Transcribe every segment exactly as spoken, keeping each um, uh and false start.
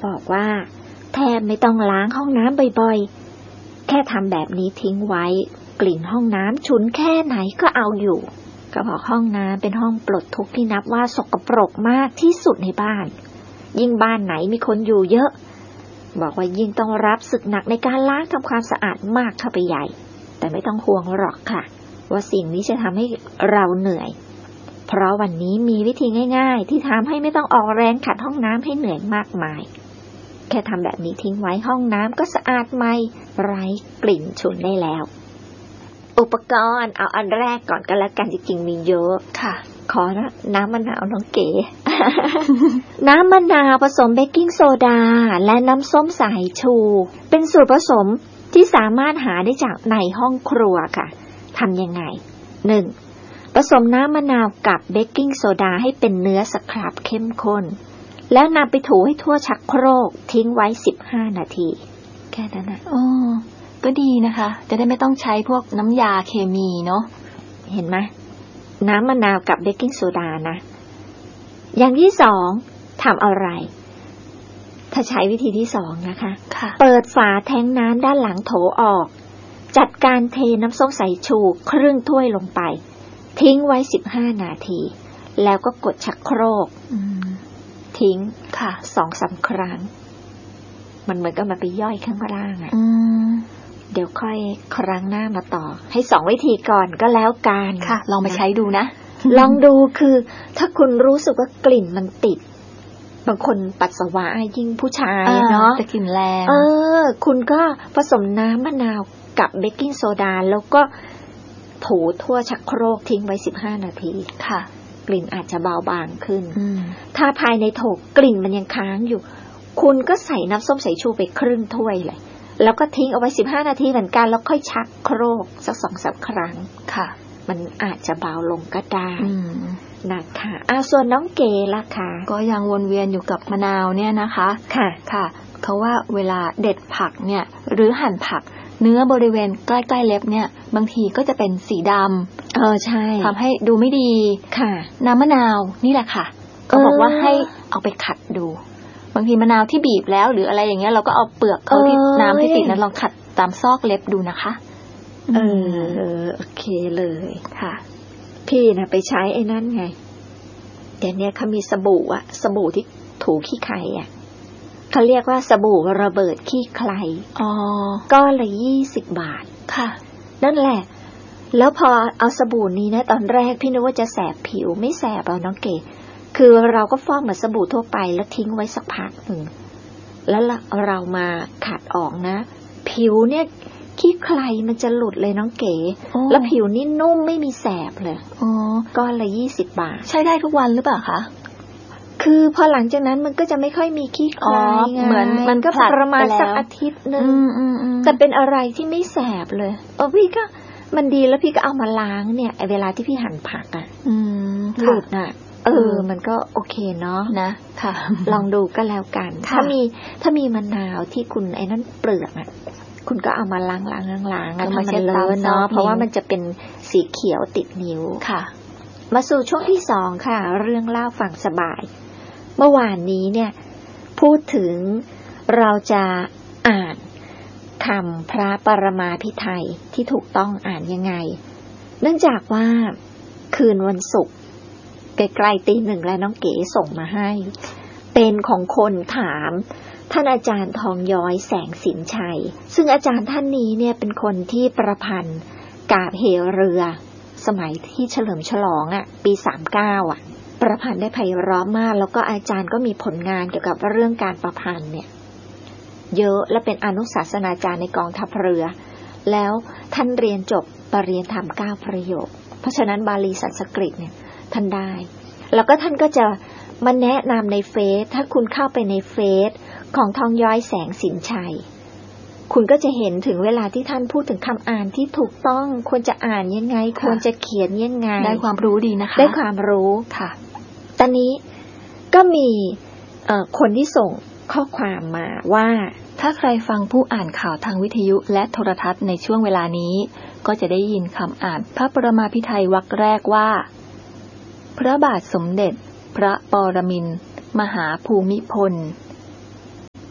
บอกว่าแทบไม่ต้องล้างห้องน้ำบ่อยๆแค่ทำแบบนี้ทิ้งไว้กลิ่นห้องน้ำฉุนแค่ไหนก็เอาอยู่ก็บอกห้องน้ำเป็นห้องปลดทุกข์ที่นับว่าสกปรกมากที่สุดในบ้านยิ่งบ้านไหนมีคนอยู่เยอะบอกว่ายิ่งต้องรับศึกหนักในการล้างทำความสะอาดมากเข้าไปใหญ่แต่ไม่ต้องห่วงหรอกค่ะว่าสิ่งนี้จะทำให้เราเหนื่อยเพราะวันนี้มีวิธีง่ายๆที่ทำให้ไม่ต้องออกแรงขัดห้องน้ำให้เหนื่อยมากมายแค่ทำแบบนี้ทิ้งไว้ห้องน้ำก็สะอาดใหม่ไร้กลิ่นฉุนได้แล้วอุปกรณ์เอาอันแรกก่อนก็แล้วกันจริงๆมีเยอะค่ะขอนะน้ำมะนาวน้องเก๋ น้ำมะนาวผสมเบกกิ้งโซดาและน้ำส้มสายชูเป็นสูตรผสมที่สามารถหาได้จากในห้องครัวค่ะทำยังไง หนึ่ง. ผสมน้ำมะนาวกับเบกกิ้งโซดาให้เป็นเนื้อสครับเข้มข้นแล้วนำไปถูให้ทั่วชักโครกทิ้งไว้สิบห้านาทีแค่นั้นนะอ๋อก็ดีนะคะจะได้ไม่ต้องใช้พวกน้ำยาเคมีเนาะเห็นไหมน้ำมะนาวกับเบกกิ้งโซดานะอย่างที่สองทำอะไรถ้าใช้วิธีที่สองนะคะเปิดฝาแทงน้ำด้านหลังโถออกจัดการเทน้ำส้มสายชูครึ่งถ้วยลงไปทิ้งไว้สิบห้านาทีแล้วก็กดชักโครกทิ้งค่ะ สองสาม ครั้งมันเหมือนกับมันไปย่อยข้างล่างอ่ะเดี๋ยวค่อยครั้งหน้ามาต่อให้สองวิธีก่อนก็แล้วกันค่ะลองไปใช้ดูนะลองดูคือถ้าคุณรู้สึกว่ากลิ่นมันติดบางคนปัสสาวะยิ่งผู้ชายเนาะจะกลิ่นแรงเออคุณก็ผสมน้ำมะนาวกับเบกกิ้งโซดาแล้วก็ถูทั่วชักโครกทิ้งไว้สิบห้านาทีค่ะกลิ่นอาจจะเบาบางขึ้นถ้าภายในโถกลิ่นมันยังค้างอยู่คุณก็ใส่น้ำส้มสายชูไปครึ่งถ้วยเลยแล้วก็ทิ้งเอาไว้สิบห้านาทีเหมือนกันแล้วค่อยชักโครกสัก สองสาม ครั้งค่ะมันอาจจะเบาลงก็ได้นะคะอ่ะส่วนน้องเก๋ล่ะค่ะก็ยังวนเวียนอยู่กับมะนาวเนี่ยนะคะค่ะค่ะเขาว่าเวลาเด็ดผักเนี่ยหรือหั่นผักเนื้อบริเวณใกล้ๆเล็บเนี่ยบางทีก็จะเป็นสีดำเออใช่ทำให้ดูไม่ดีค่ะน้ำมะนาวนี่แหละค่ะเขาบอกว่าให้เอาไปขัดดูบางทีมะนาวที่บีบแล้วหรืออะไรอย่างเงี้ยเราก็เอาเปลือกเขาที่น้ำที่ติดนั้นลองขัดตามซอกเล็บดูนะคะเออโอเคเลยค่ะพี่นะไปใช้ไอ้นั่นไงเดี๋ยวนี้เขามีสบู่อะสบู่ที่ถูขี้ไข่อะเขาเรียกว่าสบู่ระเบิดขี้ใครอ๋อก้อนละยี่สิบบาทค่ะนั่นแหละแล้วพอเอาสบู่นี้นะตอนแรกพี่นึกว่าจะแสบผิวไม่แสบเอาน้องเก๋คือเราก็ฟอกเหมือนสบู่ทั่วไปแล้วทิ้งไว้สักพักหนึ่งแล้วเรามาขัดออกนะผิวเนี่ยขี้ใครมันจะหลุดเลยน้องเก๋แล้วผิวนี่นุ่มไม่มีแสบเลยอ๋อก้อนละยี่สิบบาทใช้ได้ทุกวันหรือเปล่าคะคือพอหลังจากนั้นมันก็จะไม่ค่อยมีขี้ใครไงเหมือนมันก็ประมาณสักอาทิตย์นึงแต่เป็นอะไรที่ไม่แสบเลยเออพี่ก็มันดีแล้วพี่ก็เอามาล้างเนี่ยเวลาที่พี่หั่นผักอ่ะหลุดน่ะเออมันก็โอเคเนาะนะค่ะลองดูก็แล้วกันถ้ามีถ้ามีมะนาวที่คุณไอ้นั่นเปลือกอ่ะคุณก็เอามาล้างล้างล้างล้างให้มันเลอะเนาะเพราะว่ามันจะเป็นสีเขียวติดนิ้วค่ะมาสู่ช่วงที่สองค่ะเรื่องเล่าฟังสบายเมื่อวานนี้เนี่ยพูดถึงเราจะอ่านคำพระปรมาภิไธยที่ถูกต้องอ่านยังไงเนื่องจากว่าคืนวันศุกร์ใกล้ๆตีหนึ่งแล้วน้องเก๋ส่งมาให้เป็นของคนถามท่านอาจารย์ทองย้อยแสงสินชัยซึ่งอาจารย์ท่านนี้เนี่ยเป็นคนที่ประพันธ์กาบเหเรือสมัยที่เฉลิมฉลองอ่ะปีสามสิบเก้าอ่ะประพันธ์ได้ไพเราะมากแล้วก็อาจารย์ก็มีผลงานเกี่ยวกับเรื่องการประพันธ์เนี่ยเยอะและเป็นอนุศาสนาจารย์ในกองทัพเรือแล้วท่านเรียนจบปริญญาธรรมเก้าประโยคเพราะฉะนั้นบาลีสันสกฤตเนี่ยท่านได้แล้วก็ท่านก็จะมาแนะนำในเฟซถ้าคุณเข้าไปในเฟซของทองย้อยแสงสินชัยคุณก็จะเห็นถึงเวลาที่ท่านพูดถึงคำอ่านที่ถูกต้องควรจะอ่านยังไงควรจะเขียนยังไงได้ความรู้ดีนะคะได้ความรู้ค่ะตอนนี้ก็มีเอ่อคนที่ส่งข้อความมาว่าถ้าใครฟังผู้อ่านข่าวทางวิทยุและโทรทัศน์ในช่วงเวลานี้ก็จะได้ยินคำอ่านพระปรมาภิไธยวรรคแรกว่าพระบาทสมเด็จพระปรมินทรมหาภูมิพล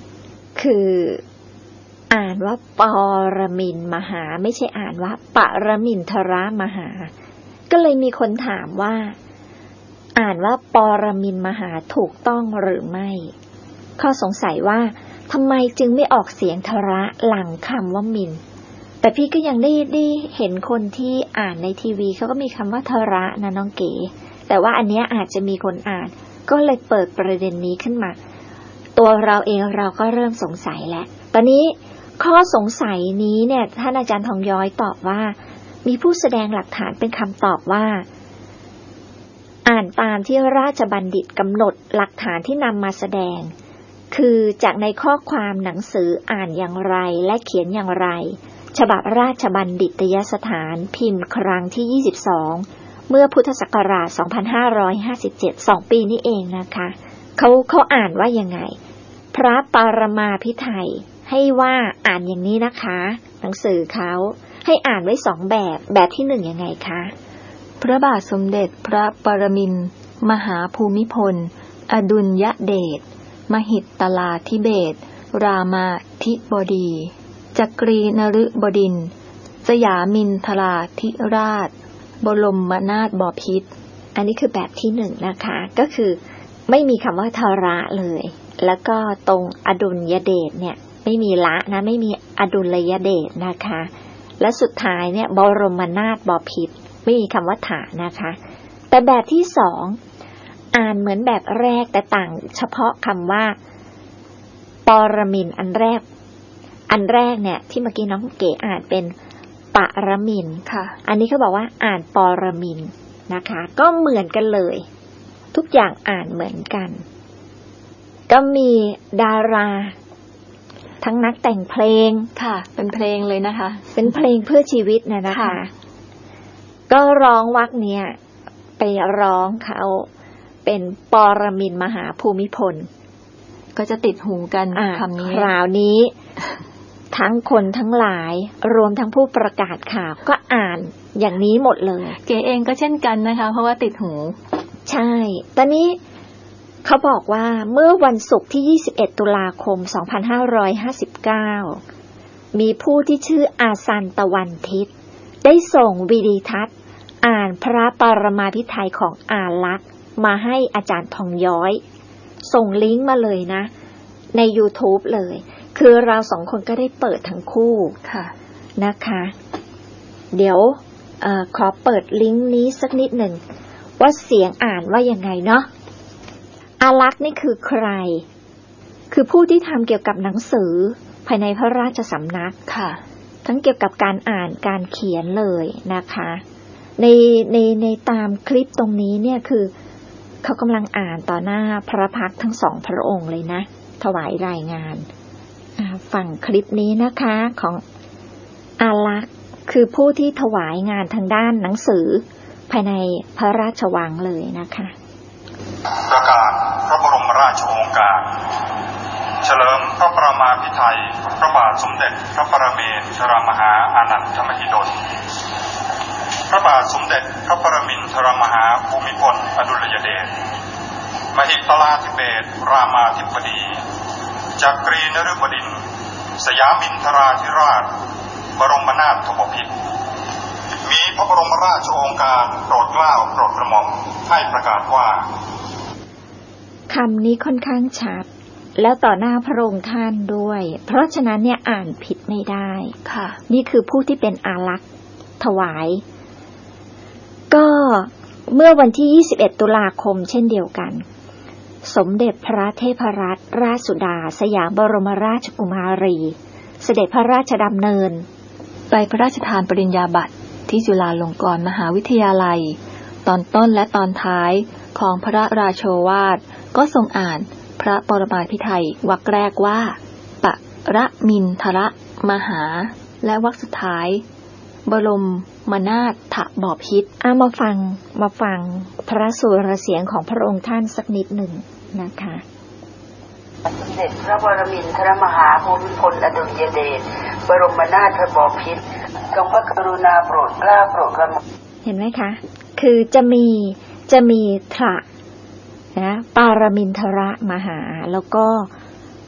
คืออ่านว่าปรมินมหาไม่ใช่อ่านว่าปรมินทรมหาก็เลยมีคนถามว่าอ่านว่าปรมินมหาถูกต้องหรือไม่ข้อสงสัยว่าทำไมจึงไม่ออกเสียงทระหลังคำว่ามินแต่พี่ก็ยังได้ได้เห็นคนที่อ่านในทีวีเขาก็มีคำว่าทระนะน้องเก๋แต่ว่าอันเนี้ยอาจจะมีคนอ่านก็เลยเปิดประเด็นนี้ขึ้นมาตัวเราเองเราก็เริ่มสงสัยแล้วตอนนี้ข้อสงสัยนี้เนี่ยท่านอาจารย์ทองย้อยตอบว่ามีผู้แสดงหลักฐานเป็นคำตอบว่าอ่านตามที่ราชบัณฑิตกำหนดหลักฐานที่นำมาแสดงคือจากในข้อความหนังสืออ่านอย่างไรและเขียนอย่างไรฉบับราชบัณฑิตยสถานพิมพ์ครั้งที่ยี่สิบสองเมื่อพุทธศักราชสองพันห้าร้อยห้าสิบเจ็ด สองปีนี้เองนะคะเขาเขาอ่านว่ายังไงพระปรมาภิไธยให้ว่าอ่านอย่างนี้นะคะหนังสือเขาให้อ่านไว้สองแบบแบบที่หนึ่งยังไงคะพระบาทสมเด็จพระปรมินทรมหาภูมิพลอดุลยเดชมหิตลาธิเบศรรามาธิบดีจักรีนฤบดินทร์สยามินทราธิราชบรมนาถบพิตรอันนี้คือแบบที่หนึ่งนะคะก็คือไม่มีคำว่าทระเลยแล้วก็ตรงอดุลยเดชเนี่ยไม่มีละนะไม่มีอดุลยเดชนะคะและสุดท้ายเนี่ยบรมนาถบพิตรไม่มีคำว่าถานะคะแต่แบบที่สองอ่านเหมือนแบบแรกแต่ต่างเฉพาะคำว่าปรมินทร์อันแรกอันแรกเนี่ยที่เมื่อกี้น้องเก๋อ่านเป็นปรมินทร์ค่ะอันนี้เขาบอกว่าอ่านปรมินทร์นะคะก็เหมือนกันเลยทุกอย่างอ่านเหมือนกันก็มีดาราทั้งนักแต่งเพลงค่ะเป็นเพลงเลยนะคะเป็นเพลงเพื่อชีวิตนะนะคะก็ร้องวรรคเนี้ยไปร้องเขาเป็นปรมินทรมหาภูมิพลก็จะติดหูกันคำนี้คราวนี้ทั้งคนทั้งหลายรวมทั้งผู้ประกาศข่าวก็อ่านอย่างนี้หมดเลยเก๋เองก็เช่นกันนะคะเพราะว่าติดหูใช่ตอนนี้เขาบอกว่าเมื่อวันศุกร์ที่ยี่สิบเอ็ดตุลาคมสองพันห้าร้อยห้าสิบเก้ามีผู้ที่ชื่ออาซันตะวันทิศได้ส่งวิดีทัศน์อ่านพระปรมาภิไธยของอาลักษณ์มาให้อาจารย์ทองย้อยส่งลิงก์มาเลยนะใน YouTube เลยคือเราสองคนก็ได้เปิดทั้งคู่ค่ะนะคะเดี๋ยวเอ่อขอเปิดลิงก์นี้สักนิดหนึ่งว่าเสียงอ่านว่ายังไงเนาะอาลักษณ์นี่คือใครคือผู้ที่ทำเกี่ยวกับหนังสือภายในพระราชสำนักค่ะทั้งเกี่ยวกับการอ่านการเขียนเลยนะคะในในในตามคลิปตรงนี้เนี่ยคือเขากำลังอ่านต่อหน้าพระพักตร์ทั้งสองพระองค์เลยนะถวายรายงานฟังคลิปนี้นะคะของอาลักษณ์คือผู้ที่ถวายงานทางด้านหนังสือภายในพระราชวังเลยนะคะประกาศพระบรมราชโองการเฉลิมพระปรมาภิไธยพระบาทสมเด็จพระปรเมนทรมหาอานันทมหิดลพระบาทสมเด็จพระปรมินทรมหาภูมิพลอดุลยเดชมหิตลาธิเบศรรามาธิบดีจักรีนฤบดินทร์สยามินทราธิราชบรมนาถบพิตรมีพระบรมราชโองการโปรดเกล้าโปรดกระหม่อมให้ประกาศว่าคำนี้ค่อนข้างชัดแล้วต่อหน้าพระองค์ท่านด้วยเพราะฉะนั้นเนี่ยอ่านผิดไม่ได้ค่ะนี่คือผู้ที่เป็นอาลักษณ์ถวายก็เมื่อวันที่ยี่สิบเอ็ดตุลาคมเช่นเดียวกันสมเด็จพระเทพรัตนราชสุดาสยามบรมราชกุมารีเสด็จพระราชดำเนินไปพระราชทานปริญญาบัตรที่จุฬาลงกรณ์มหาวิทยาลัยตอนต้นและตอนท้ายของพระราโชวาทก็ทรงอ่านพระปรมาภิไธยวรรคแรกว่าปรมินทรมหาและวรรคสุดท้ายบรมนาถบพิตรเอามาฟังมาฟังพระสุรเสียงของพระองค์ท่านสักนิดหนึ่งนะคะสมเด็จพระปรมินทรมหาภูมิพลอดุลยเดชบรมนาถบพิตรทรงพระกรุณาโปรดเกล้าโปรดกระหม่อมเห็นไหมคะคือจะมีจะมีทระนะปารมินทรมหาแล้วก็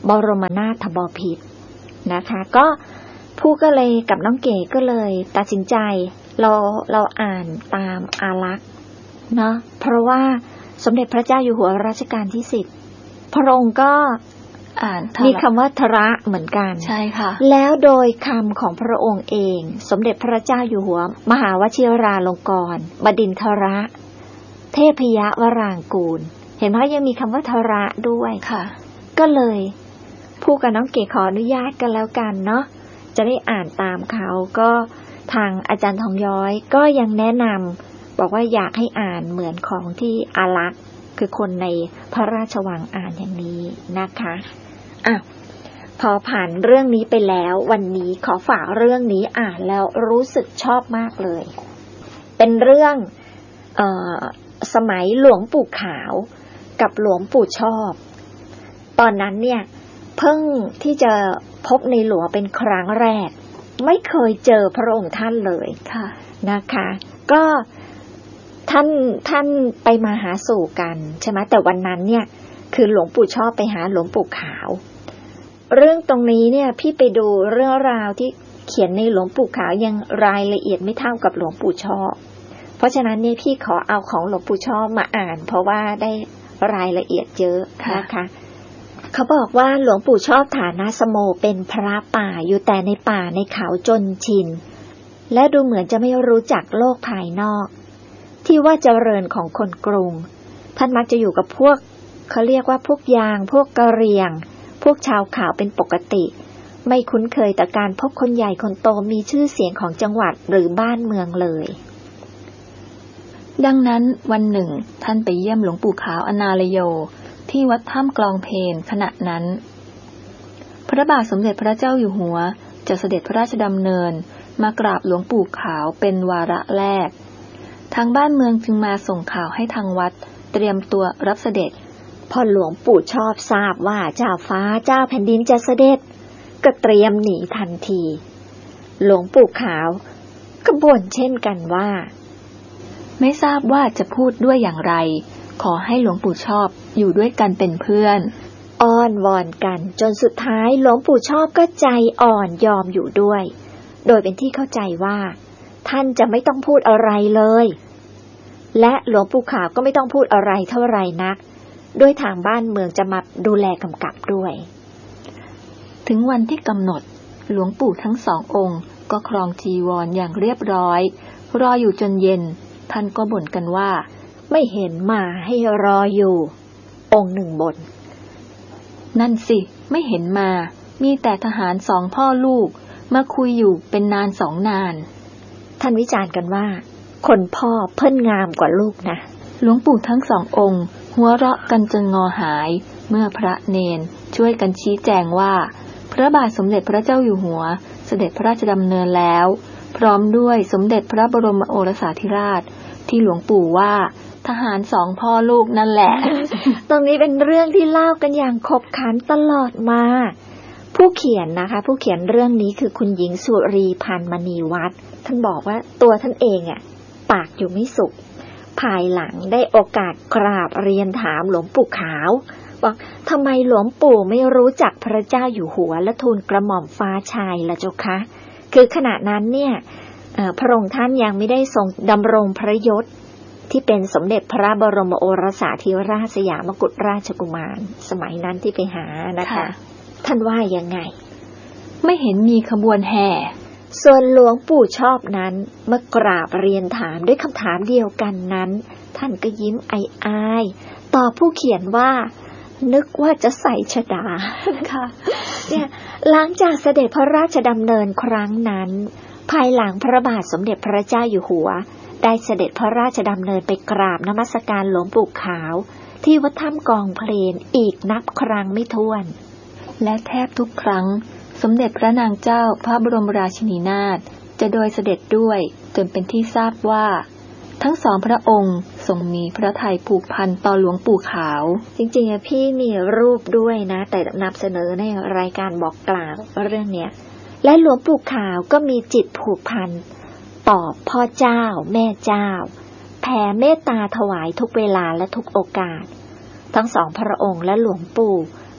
บรมนาถบพิตรนะคะก็ผู้ก็เลยกับน้องเก๋ก็เลยตัดสินใจเราเราอ่านตามอาลักษณ์เนาะเพราะว่าสมเด็จพระเจ้าอยู่หัวรัชกาลที่สิบพระองค์ก็อ่านมีคำว่าทระเหมือนกันใช่ค่ะแล้วโดยคำของพระองค์เองสมเด็จพระเจ้าอยู่หัวมหาวชิราลงกรณ์บดินทรเทพยวรางกูลเห็นไหมยังมีคำว่าทระด้วยค่ะก็เลยผู้กับน้องเก๋ขออนุญาตกันแล้วกันเนาะจะได้อ่านตามเขาก็ทางอาจารย์ทองย้อยก็ยังแนะนำบอกว่าอยากให้อ่านเหมือนของที่อาลักษณ์คือคนในพระราชวังอ่านอย่างนี้นะคะอ่ะพอผ่านเรื่องนี้ไปแล้ววันนี้ขอฝากเรื่องนี้อ่านแล้วรู้สึกชอบมากเลยเป็นเรื่องเอ่อสมัยหลวงปู่ขาวกับหลวงปู่ชอบตอนนั้นเนี่ยเพิ่งที่จะพบในหลวงเป็นครั้งแรกไม่เคยเจอพระองค์ท่านเลยค่ะนะคะก็ท่านท่านไปมาหาสู่กันใช่ไหมแต่วันนั้นเนี่ยคือหลวงปู่ชอบไปหาหลวงปู่ขาวเรื่องตรงนี้เนี่ยพี่ไปดูเรื่องราวที่เขียนในหลวงปู่ขาวยังรายละเอียดไม่เท่ากับหลวงปู่ชอบเพราะฉะนั้นเนี่ยพี่ขอเอาของหลวงปู่ชอบมาอ่านเพราะว่าได้รายละเอียดเยอะนะคะเขาบอกว่าหลวงปู่ชอบฐานะสโมเป็นพระป่าอยู่แต่ในป่าในเขาจนชินและดูเหมือนจะไม่รู้จักโลกภายนอกที่ว่าเจริญของคนกรุงท่านมักจะอยู่กับพวกเขาเรียกว่าพวกยางพวกกะเหรี่ยงพวกชาวเขาเป็นปกติไม่คุ้นเคยต่อการพบคนใหญ่คนโตมีชื่อเสียงของจังหวัดหรือบ้านเมืองเลยดังนั้นวันหนึ่งท่านไปเยี่ยมหลวงปู่ขาวอนาลโยที่วัดถ้ำกลองเพลขณะนั้นพระบาทสมเด็จพระเจ้าอยู่หัวจะเสด็จพระราชดำเนินมากราบหลวงปู่ขาวเป็นวาระแรกทางบ้านเมืองจึงมาส่งข่าวให้ทางวัดเตรียมตัวรับเสด็จพอหลวงปู่ชอบทราบว่าเจ้าฟ้าเจ้าแผ่นดินจะเสด็จก็เตรียมหนีทันทีหลวงปู่ขาวก็บ่นเช่นกันว่าไม่ทราบว่าจะพูดด้วยอย่างไรขอให้หลวงปู่ชอบอยู่ด้วยกันเป็นเพื่อนอ้อนวอนกันจนสุดท้ายหลวงปู่ชอบก็ใจอ่อนยอมอยู่ด้วยโดยเป็นที่เข้าใจว่าท่านจะไม่ต้องพูดอะไรเลยและหลวงปู่ขาวก็ไม่ต้องพูดอะไรเท่าไรนักด้วยทางบ้านเมืองจะมาดูแลกำกับด้วยถึงวันที่กำหนดหลวงปู่ทั้งสององค์ก็ครองจีวร อ, อย่างเรียบร้อยรออยู่จนเย็นท่านก็บ่นกันว่าไม่เห็นมาให้รออยู่องค์หนึ่งบ่นนั่นสิไม่เห็นมามีแต่ทหารสองพ่อลูกมาคุยอยู่เป็นนานสองนานท่านวิจารณ์กันว่าคนพ่อเพิ่นงามกว่าลูกนะหลวงปู่ทั้งสององค์หัวเราะกันจนงอหายเมื่อพระเนนช่วยกันชี้แจงว่าพระบาทสมเด็จพระเจ้าอยู่หัวเสด็จพระราชดำเนินแล้วพร้อมด้วยสมเด็จพระบรมโอรสาธิราชที่หลวงปู่ว่าทหารสองพ่อลูกนั่นแหละตรงนี้เป็นเรื่องที่เล่ากันอย่างขบขันตลอดมาผู้เขียนนะคะผู้เขียนเรื่องนี้คือคุณหญิงสุรีพันธ์มณีวัฒน์ท่านบอกว่าตัวท่านเองอ่ะปากอยู่ไม่สุขภายหลังได้โอกาสกราบเรียนถามหลวงปู่ขาวบอกทำไมหลวงปู่ไม่รู้จักพระเจ้าอยู่หัวและทูลกระหม่อมฟ้าชายล่ะเจ้าคะคือขณะนั้นเนี่ยพระองค์ท่านยังไม่ได้ทรงดำรงพระยศที่เป็นสมเด็จพระบรมโอรสาธิราชสยามกุฎราชกุมารสมัยนั้นที่ไปหานะคะท่านว่ายังไงไม่เห็นมีขบวนแห่ส่วนหลวงปู่ชอบนั้นเมื่อกราบเรียนถามด้วยคำถามเดียวกันนั้นท่านก็ยิ้มอายๆตอบผู้เขียนว่านึกว่าจะใส่ชดาค่ะเนี่ยหลังจากเสด็จพระราชดำเนินครั้งนั้นภายหลังพระบาทสมเด็จพระเจ้าอยู่หัวได้เสด็จพระราชดำเนินไปกราบนมัสการหลวงปู่ขาวที่วัดถ้ำกองเพลนอีกนับครั้งไม่ถ้วนและแทบทุกครั้งสมเด็จพระนางเจ้าพระบรมราชินีนาถจะโดยเสด็จด้วยจนเป็นที่ทราบว่าทั้งสองพระองค์ทรงมีพระทัยผูกพันต่อหลวงปู่ขาวจริงๆพี่มีรูปด้วยนะแต่นำเสนอในรายการบอกกล่าวเรื่องเนี้ยและหลวงปู่ขาวก็มีจิตผูกพันต่อพ่อเจ้าแม่เจ้าแผ่เมตตาถวายทุกเวลาและทุกโอกาสทั้งสองพระองค์และหลวงปู่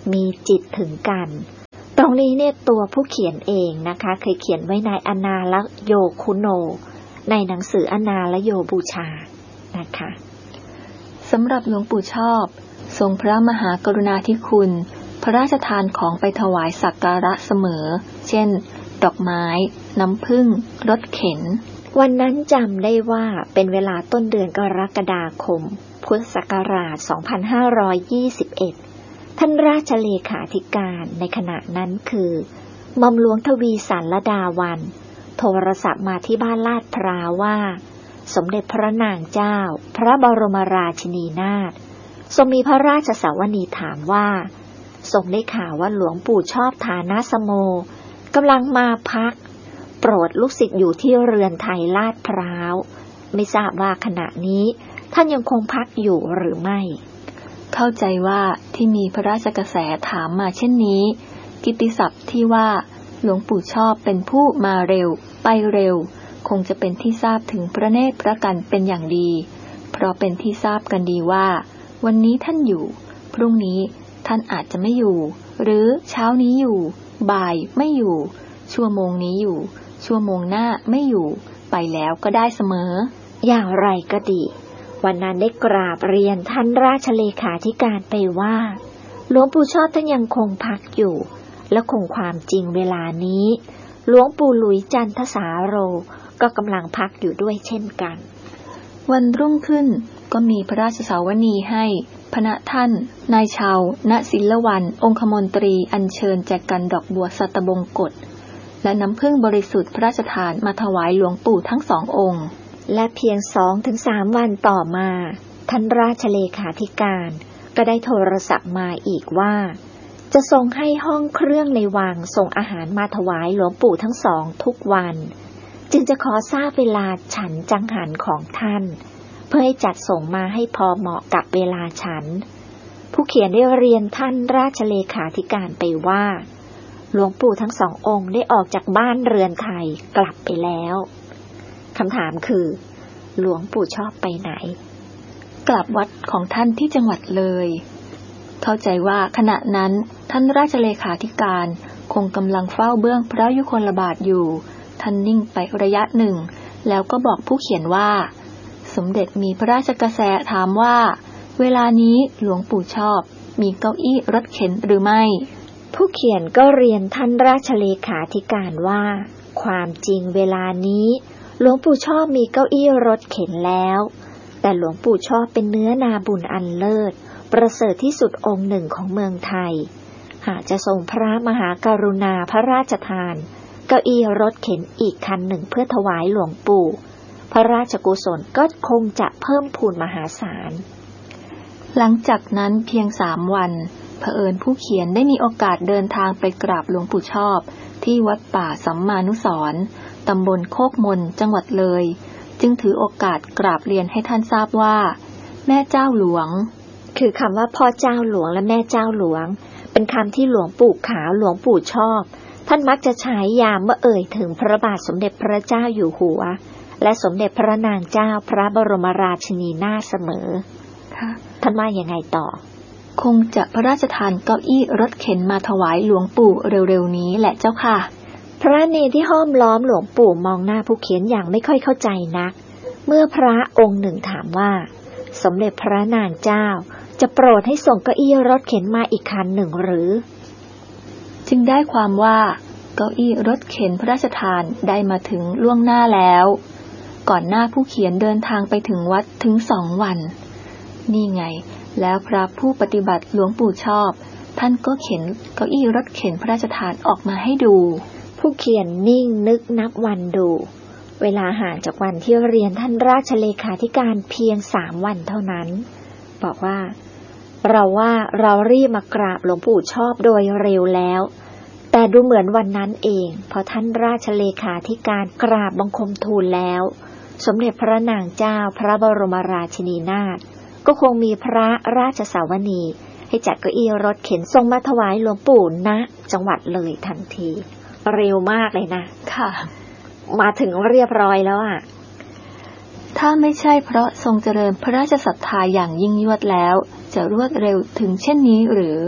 มีจิตถึงกันตรงนี้เนี่ยตัวผู้เขียนเองนะคะเคยเขียนไว้ในอนาลโยคุโนในหนังสืออนาลโยบูชานะคะสำหรับหลวงปู่ชอบทรงพระมหากรุณาธิคุณพระราชทานของไปถวายสักการะเสมอเช่นดอกไม้น้ำผึ้งรถเข็นวันนั้นจำได้ว่าเป็นเวลาต้นเดือนกรกฎาคมพุทธศักราชสองพันห้าร้อยยี่สิบเอ็ดท่านราชเลขาธิการในขณะนั้นคือหม่อมหลวงทวีสารดาวันโทรศัพท์มาที่บ้านลาดพร้าวว่าสมเด็จพระนางเจ้าพระบรมราชินีนาถทรงมีพระราชสาวนีถามว่าทรงได้ข่าวว่าหลวงปู่ชอบฐานะสโมกำลังมาพักโปรดลูกศิษย์อยู่ที่เรือนไทยลาดพร้าวไม่ทราบว่าขณะนี้ท่านยังคงพักอยู่หรือไม่เข้าใจว่าที่มีพระราชกระแสถามมาเช่นนี้กิตติศัพท์ที่ว่าหลวงปู่ชอบเป็นผู้มาเร็วไปเร็วคงจะเป็นที่ทราบถึงพระเนตรพระกันเป็นอย่างดีเพราะเป็นที่ทราบกันดีว่าวันนี้ท่านอยู่พรุ่งนี้ท่านอาจจะไม่อยู่หรือเช้านี้อยู่บ่ายไม่อยู่ชั่วโมงนี้อยู่ชั่วโมงหน้าไม่อยู่ไปแล้วก็ได้เสมออย่างไรก็ดีวันนั้นได้กราบเรียนท่านราชเลขาธิการไปว่าหลวงปู่ชอบท่านยังคงพักอยู่และคงความจริงเวลานี้หลวงปู่หลุยจันทสาโรก็กำลังพักอยู่ด้วยเช่นกันวันรุ่งขึ้นก็มีพระราชสาวนีให้พระท่านนายชาวณศิลวันองคมนตรีอัญเชิญแจกันดอกบัวสัตบงกฎและน้ำผึ้งบริสุทธิ์พระราชทานมาถวายหลวงปู่ทั้งสององค์และเพียง สองถึงสาม วันต่อมาท่านราชเลขาธิการก็ได้โทรศัพท์มาอีกว่าจะส่งให้ห้องเครื่องในวังส่งอาหารมาถวายหลวงปู่ทั้งสองทุกวันจึงจะขอทราบเวลาฉันจังหันของท่านเพื่อให้จัดส่งมาให้พอเหมาะกับเวลาฉันผู้เขียนได้เรียนท่านราชเลขาธิการไปว่าหลวงปู่ทั้งสององค์ได้ออกจากบ้านเรือนไทยกลับไปแล้วคำถามคือหลวงปู่ชอบไปไหนกลับวัดของท่านที่จังหวัดเลยเข้าใจว่าขณะนั้นท่านราชเลขาธิการคงกำลังเฝ้าเบื้องพระยุคลบาทอยู่ท่านนิ่งไประยะหนึ่งแล้วก็บอกผู้เขียนว่าสมเด็จมีพระราชกระแสถามว่าเวลานี้หลวงปู่ชอบมีเก้าอี้รถเข็นหรือไม่ผู้เขียนก็เรียนท่านราชเลขาธิการว่าความจริงเวลานี้หลวงปู่ชอบมีเก้าอี้รถเข็นแล้วแต่หลวงปู่ชอบเป็นเนื้อนาบุญอันเลิศประเสริฐที่สุดองค์หนึ่งของเมืองไทยหากจะทรงพระมหากรุณาพระราชทานเก้าอี้รถเข็นอีกคันหนึ่งเพื่อถวายหลวงปู่พระราชกุศลก็คงจะเพิ่มพูนมหาศาลหลังจากนั้นเพียงสามวันเผอิญผู้เขียนได้มีโอกาสเดินทางไปกราบหลวงปู่ชอบที่วัดป่าสัมมานุสรณ์ตำบลโคกมนจังหวัดเลยจึงถือโอกาสกราบเรียนให้ท่านทราบว่าแม่เจ้าหลวงคือคำว่าพ่อเจ้าหลวงและแม่เจ้าหลวงเป็นคำที่หลวงปู่ขาวหลวงปู่ชอบท่านมักจะใช้ยามเมื่อเอ่ยถึงพระบาทสมเด็จพระเจ้าอยู่หัวและสมเด็จพระนางเจ้าพระบรมราชินีนาถเสมอค่ะท่านว่ายังไงต่อคงจะพระราชทานเก้าอี้รถเข็นมาถวายหลวงปู่เร็วๆนี้แหละเจ้าค่ะพระเนรที่ห้อมล้อมหลวงปู่มองหน้าผู้เขียนอย่างไม่ค่อยเข้าใจนักเมื่อพระองค์หนึ่งถามว่าสมเด็จพระนางเจ้าจะโปรดให้ส่งเก้าอี้รถเข็นมาอีกคันหนึ่งหรือจึงได้ความว่าเก้าอี้รถเข็นพระราชทานได้มาถึงล่วงหน้าแล้วก่อนหน้าผู้เขียนเดินทางไปถึงวัดถึงสองวันนี่ไงแล้วพระผู้ปฏิบัติหลวงปู่ชอบท่านก็เข็นเก้าอี้รถเข็นพระราชทานออกมาให้ดูผู้เขียนนิ่งนึกนับวันดูเวลาห่างจากวันที่เรียนท่านราชเลขาธิการเพียงสามวันเท่านั้นบอกว่าเราว่าเรารีบมากราบหลวงปู่ชอบโดยเร็วแล้วแต่ดูเหมือนวันนั้นเองพอท่านราชเลขาธิการกราบบังคมทูลแล้วสมเด็จพระนางเจ้าพระบรมราชินีนาถก็คงมีพระราชสาวนีให้จัดเก้าอี้รถเข็นส่งมาถวายหลวงปู่ณจังหวัดเลยทันทีเร็วมากเลยนะค่ะมาถึงเรียบร้อยแล้วอ่ะถ้าไม่ใช่เพราะทรงเจริญพระราชศรัทธาอย่างยิ่งยวดแล้วจะรวดเร็วถึงเช่นนี้หรือ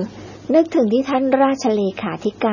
นึกถึงที่ท่านราชเลขาธิก